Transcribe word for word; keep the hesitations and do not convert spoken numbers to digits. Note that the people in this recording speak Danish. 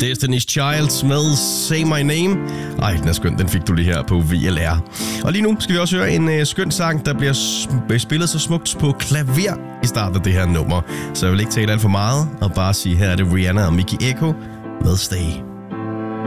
Destiny's Child med Say My Name. Ej, den er skøn. Den fik du lige her på V L R. Og lige nu skal vi også høre en øh, skøn sang, der bliver spillet så smukt på klaver i starten af det her nummer. Så jeg vil ikke tale alt for meget og bare sige, her er det Rihanna og Mickey Echo med Stay.